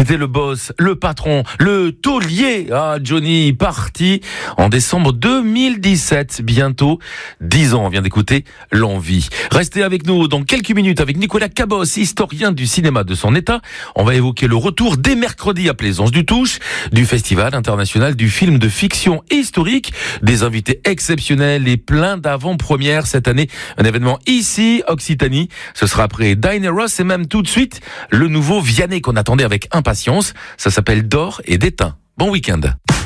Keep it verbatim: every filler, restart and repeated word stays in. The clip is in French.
C'était le boss, le patron, le taulier. Ah, Johnny, parti en décembre deux mille dix-sept. Bientôt dix ans. On vient d'écouter L'Envie. Restez avec nous dans quelques minutes avec Nicolas Cabos, historien du cinéma de son état. On va évoquer le retour dès mercredi à Plaisance du Touche du Festival international du film de fiction historique. Des invités exceptionnels et plein d'avant-premières cette année. Un événement ici, Occitanie. Ce sera après Diana Ross et même tout de suite le nouveau Vianney qu'on attendait avec impatience. Ça s'appelle D'or et d'étain. Bon week-end.